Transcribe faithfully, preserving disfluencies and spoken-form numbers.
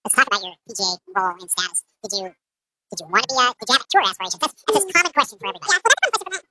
let's talk about your P G A role and status. Did you did you want to be a did you have tour aspirations? That's, that's a common question for everybody. Yeah, well, that's a common question for